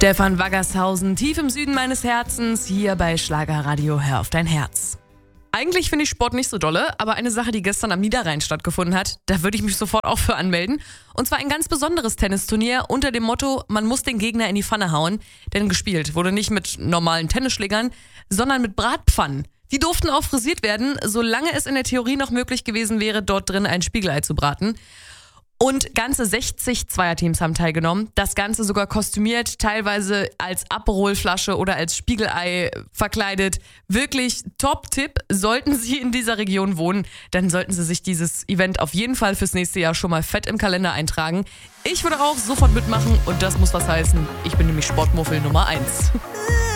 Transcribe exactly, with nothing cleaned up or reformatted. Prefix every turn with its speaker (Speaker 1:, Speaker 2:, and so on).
Speaker 1: Stefan Waggershausen, tief im Süden meines Herzens, hier bei Schlagerradio Hör auf dein Herz. Eigentlich finde ich Sport nicht so dolle, aber eine Sache, die gestern am Niederrhein stattgefunden hat, da würde ich mich sofort auch für anmelden. Und zwar ein ganz besonderes Tennisturnier unter dem Motto, man muss den Gegner in die Pfanne hauen. Denn gespielt wurde nicht mit normalen Tennisschlägern, sondern mit Bratpfannen. Die durften auch frisiert werden, solange es in der Theorie noch möglich gewesen wäre, dort drin ein Spiegelei zu braten. Und ganze sechzig Zweierteams haben teilgenommen. Das Ganze sogar kostümiert, teilweise als Aperolflasche oder als Spiegelei verkleidet. Wirklich Top-Tipp. Sollten Sie in dieser Region wohnen, dann sollten Sie sich dieses Event auf jeden Fall fürs nächste Jahr schon mal fett im Kalender eintragen. Ich würde auch sofort mitmachen und das muss was heißen. Ich bin nämlich Sportmuffel Nummer eins.